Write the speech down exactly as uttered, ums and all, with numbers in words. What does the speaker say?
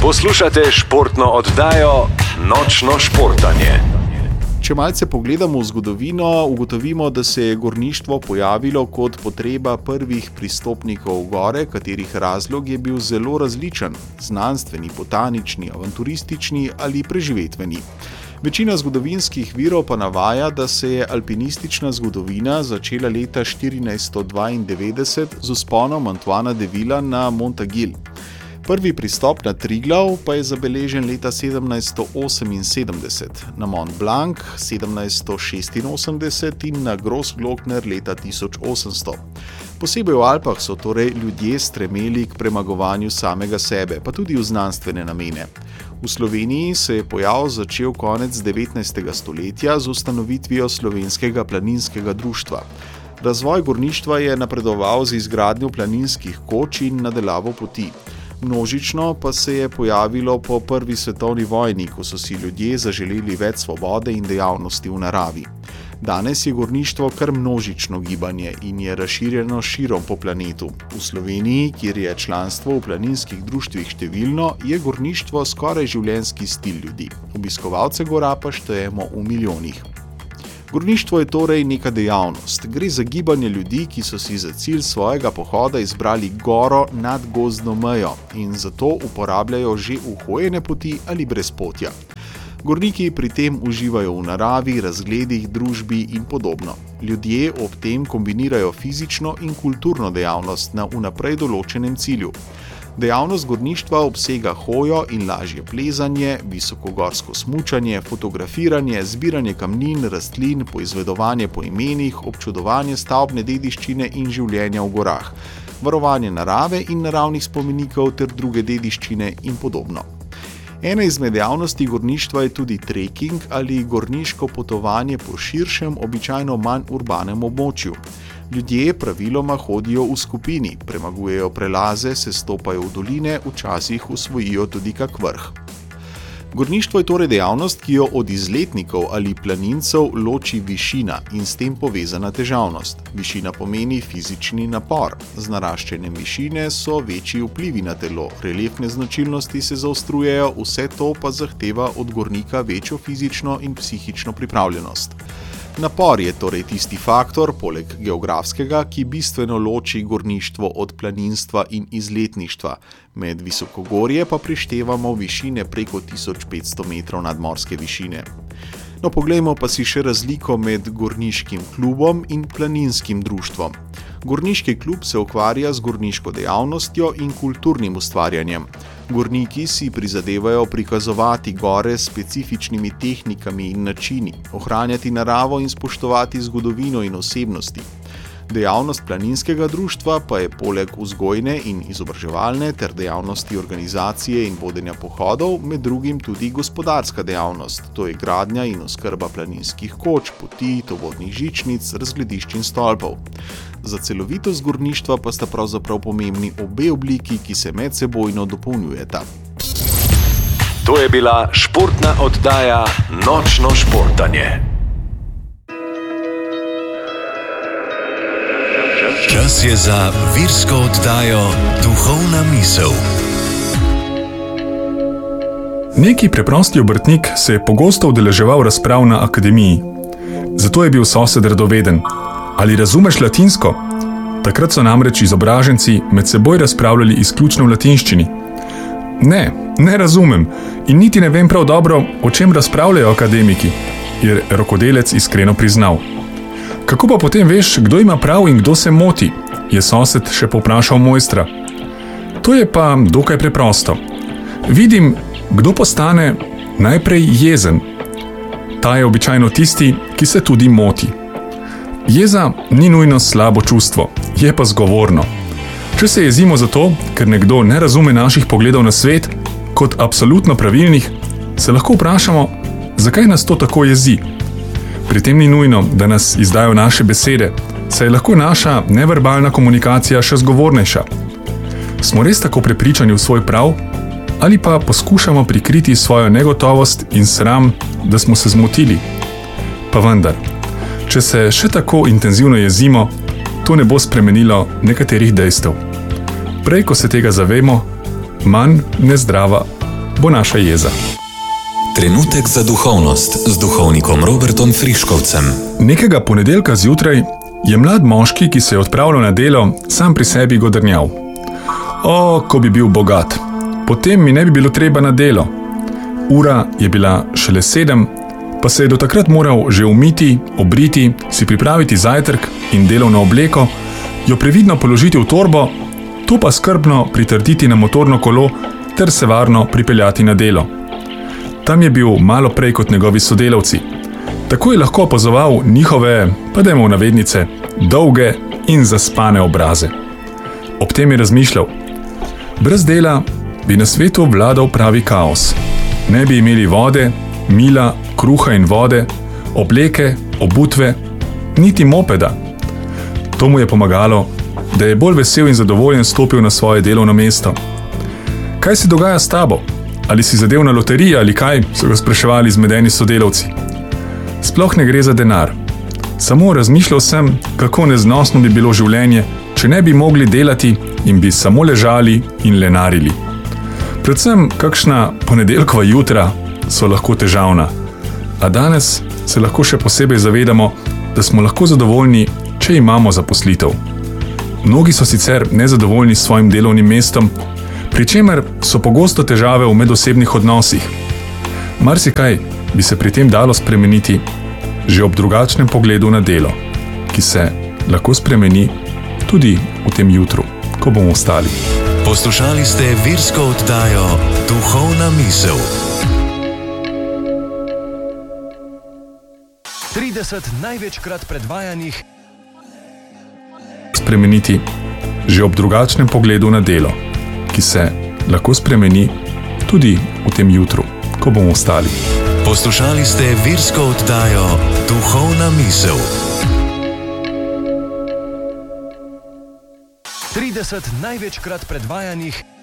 Poslušate športno oddajo Nočno športanje. Če malce pogledamo v zgodovino, ugotovimo, da se je gorništvo pojavilo kot potreba prvih pristopnikov gore, katerih razlog je bil zelo različen, znanstveni, botanični, avanturistični ali preživetveni. Večina zgodovinskih virov pa navaja, da se je alpinistična zgodovina začela leta štirinajststo dvaindevetdeset z vzponom Antoina Devilla na Montagil. Prvi pristop na Triglav pa je zabeležen leta sedemnajststo oseminsedemdeset, na Mont Blanc sedemnajststo šestinosemdeset in na Grossglockner leta tisoč osemsto. Posebej v Alpah so torej ljudje stremeli k premagovanju samega sebe, pa tudi v znanstvene namene. V Sloveniji se je pojav začel konec devetnajstega stoletja z ustanovitvijo Slovenskega planinskega društva. Razvoj gorništva je napredoval z izgradnjo planinskih koč in nadelavo poti. Množično pa se je pojavilo po prvi svetovni vojni, ko so si ljudje zaželeli več svobode in dejavnosti v naravi. Danes je gorništvo kar množično gibanje in je razširjeno širom po planetu. V Sloveniji, kjer je članstvo v planinskih društvih številno, je gorništvo skoraj življenjski stil ljudi. Obiskovalce gora pa štejemo v milijonih. Gorništvo je torej neka dejavnost. Gre za gibanje ljudi, ki so si za cilj svojega pohoda izbrali goro nad gozdno mejo in zato uporabljajo že uhojene poti ali brezpotja. Gorniki pri tem uživajo v naravi, razgledih, družbi in podobno. Ljudje ob tem kombinirajo fizično in kulturno dejavnost na vnaprej določenem cilju. Dejavnost gorništva obsega hojo in lažje plezanje, visokogorsko smučanje, fotografiranje, zbiranje kamnin, rastlin, poizvedovanje po imenih, občudovanje stavbne dediščine in življenja v gorah, varovanje narave in naravnih spomenikov ter druge dediščine in podobno. Ena izmed dejavnosti gorništva je tudi treking ali gorniško potovanje po širšem, običajno manj urbanem območju. Ljudje praviloma hodijo v skupini, premagujejo prelaze, se stopajo v doline, včasih osvojijo tudi kak vrh. Gorništvo je torej dejavnost, ki jo od izletnikov ali planincev loči višina in s tem povezana težavnost. Višina pomeni fizični napor. Z naraščanjem višine so večji vplivi na telo, reliefne značilnosti se zaostrujejo, vse to pa zahteva od gornika večjo fizično in psihično pripravljenost. Napor je torej tisti faktor, poleg geografskega, ki bistveno loči gorništvo od planinstva in izletništva. Med visokogorje pa prištevamo višine preko tisoč petsto metrov nadmorske višine. No, poglejmo pa si še razliko med gorniškim klubom in planinskim društvom. Gorniški klub se ukvarja z gorniško dejavnostjo in kulturnim ustvarjanjem. Gorniki si prizadevajo prikazovati gore s specifičnimi tehnikami in načini, ohranjati naravo in spoštovati zgodovino in osebnosti. Dejavnost planinskega društva pa je poleg vzgojne in izobraževalne ter dejavnosti organizacije in vodenja pohodov med drugim tudi gospodarska dejavnost, to je gradnja in oskrba planinskih koč, poti, tovornih žičnic, razgledišč in stolpov. Za celovitost gorništva pa sta pravzaprav pomembni obe obliki, ki se medsebojno dopolnjujeta. To je bila športna oddaja Nočno športanje. Čas je za virsko oddajo Duhovna misel. Neki preprosti obrtnik se je pogosto udeleževal razprav na akademiji. Zato je bil sosed radoveden. Ali razumeš latinsko? Takrat so namreč izobraženci med seboj razpravljali izključno v latinščini. Ne, ne razumem in niti ne vem prav dobro, o čem razpravljajo akademiki, je rokodelec iskreno priznal. Kako pa potem veš, kdo ima prav in kdo se moti, je sosed še povprašal mojstra. To je pa dokaj preprosto. Vidim, kdo postane najprej jezen. Ta je običajno tisti, ki se tudi moti. Jeza ni nujno slabo čustvo, je pa zgovorno. Če se jezimo zato, ker nekdo ne razume naših pogledov na svet, kot absolutno pravilnih, se lahko vprašamo, zakaj nas to tako jezi. Pri tem ni nujno, da nas izdajo naše besede, saj je lahko naša neverbalna komunikacija še zgovornejša. Smo res tako prepričani v svoj prav, ali pa poskušamo prikriti svojo negotovost in sram, da smo se zmotili? Pa vendar, če se še tako intenzivno jezimo, to ne bo spremenilo nekaterih dejstev. Prej, ko se tega zavemo, manj nezdrava bo naša jeza. Trenutek za duhovnost z duhovnikom Robertom Friškovcem. Nekega ponedeljka zjutraj je mlad moški, ki se je odpravljal na delo, sam pri sebi godrnjal. O, ko bi bil bogat, potem mi ne bi bilo treba na delo. Ura je bila šele sedem, pa se je do takrat moral že umiti, obriti, si pripraviti zajtrk in delovno obleko, jo previdno položiti v torbo, to pa skrbno pritrditi na motorno kolo ter se varno pripeljati na delo. Tam je bil malo prej kot njegovi sodelavci. Tako je lahko opazoval njihove, pa dajmo v navednice, dolge in zaspane obraze. Ob tem je razmišljal: brez dela bi na svetu vladal pravi kaos. Ne bi imeli vode, mila, kruha in vode, obleke, obutve, niti mopeda. To mu je pomagalo, da je bolj vesel in zadovoljen stopil na svoje delovno mesto. Kaj se dogaja s tabo? Ali si zadev na loteriji ali kaj, so ga spraševali zmedeni sodelavci. Sploh ne gre za denar. Samo razmišljal sem, kako neznosno bi bilo življenje, če ne bi mogli delati in bi samo ležali in lenarili. Predvsem kakšna ponedeljkova jutra so lahko težavna, a danes se lahko še posebej zavedamo, da smo lahko zadovoljni, če imamo zaposlitev. Mnogi so sicer nezadovoljni s svojim delovnim mestom, pri čemer so pogosto težave v medosebnih odnosih. Marsikaj bi se pri tem dalo spremeniti že ob drugačnem pogledu na delo, ki se lahko spremeni tudi v tem jutru, ko bomo vstali. Poslušali ste virsko oddajo Duhovna misel. trideset največkrat predvajanih Spremeniti že ob drugačnem pogledu na delo, ki se lahko spremeni tudi v tem jutru, ko bomo vstali. Poslušali ste virsko oddajo Duhovna misel. trideset največkrat predvajanih